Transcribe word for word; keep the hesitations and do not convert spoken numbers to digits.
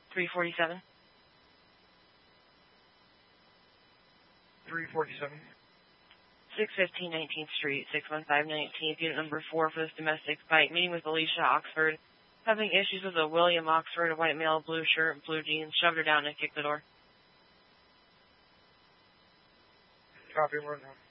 three forty-seven. three forty-seven. six fifteen nineteenth Street, six one five nineteenth, unit number four for this domestic bite. Meeting with Alicia Oxford. Having issues with a William Oxford, a white male, blue shirt, blue jeans. Shoved her down and kicked the door. Copy, we're now.